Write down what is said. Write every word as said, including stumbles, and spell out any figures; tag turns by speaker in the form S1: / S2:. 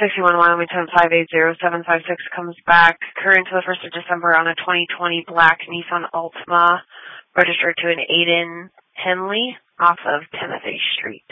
S1: sixty-one Wyoming ten five eight zero seven five six comes back. Current to the first of December on a twenty twenty black Nissan Altima, registered to an Aiden Henley off of Timothy Street.